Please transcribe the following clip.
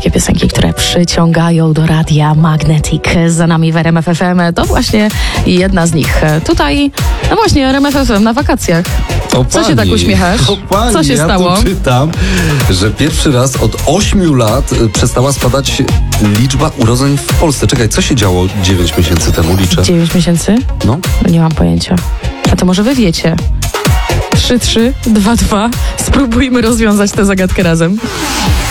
takie piosenki, które przyciągają do radia Magnetic. Za nami w RMF FM to właśnie jedna z nich. Tutaj, no właśnie, RMF FM na wakacjach. Co się tak uśmiechasz? Co się stało? Ja tu czytam, że pierwszy raz od 8 lat przestała spadać liczba urodzeń w Polsce. Czekaj, co się działo 9 miesięcy temu, liczę? 9 miesięcy? No. Nie mam pojęcia. A to może wy wiecie. 3-3-2-2. Spróbujmy rozwiązać tę zagadkę razem.